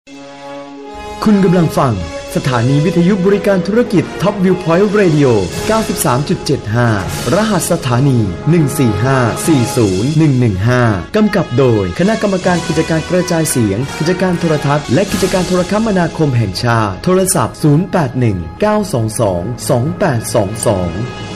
คุณกำลังฟังสถานีวิทยุบริการธุรกิจ Top Viewpoint Radio 93.75 รหัสสถานี 145401115 กำกับโดยคณะกรรมการกิจการกระจายเสียงกิจการโทรทัศน์และกิจการโทรคมนาคมแห่งชาติโทรศัพท์ 081 922 2822